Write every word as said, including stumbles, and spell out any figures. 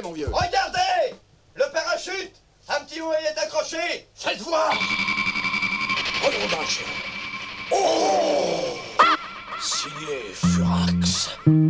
mon vieux. Regardez! Le parachute! Un petit mot est accroché! Faites voir. Oh non, d'un chien. Oh! Signé Furax.